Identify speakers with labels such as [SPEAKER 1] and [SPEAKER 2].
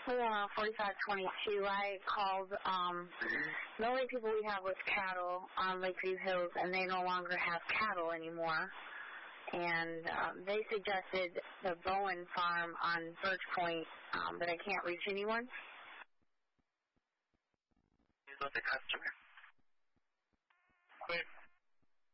[SPEAKER 1] Yeah, 4522. I called, the only people we have was cattle on Lakeview Hills, and they no longer have cattle anymore. And they suggested the Bowen Farm on Birch Point, but I can't reach anyone.
[SPEAKER 2] With the customer. Wait.